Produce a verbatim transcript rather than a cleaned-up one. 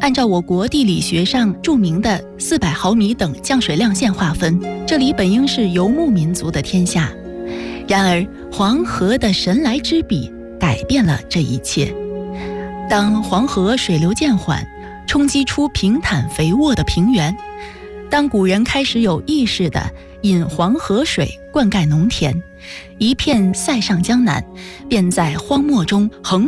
按照我国地理学上著名的四百毫米等降水量线划分，这里本应是游牧民族的天下。然而，黄河的神来之笔改变了这一切。当黄河水流渐缓，冲击出平坦肥沃的平原，当古人开始有意识地引黄河水灌溉农田，一片塞上江南便在荒漠中横